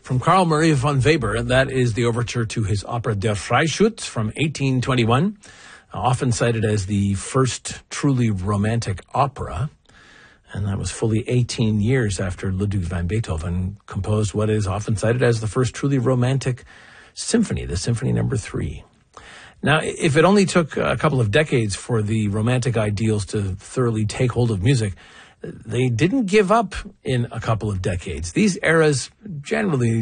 From Carl Maria von Weber, that is the overture to his opera Der Freischütz from 1821, often cited as the first truly romantic opera. And that was fully 18 years after Ludwig van Beethoven composed what is often cited as the first truly romantic symphony, the Symphony No. 3. Now, if it only took a couple of decades for the romantic ideals to thoroughly take hold of music, they didn't give up in a couple of decades. These eras generally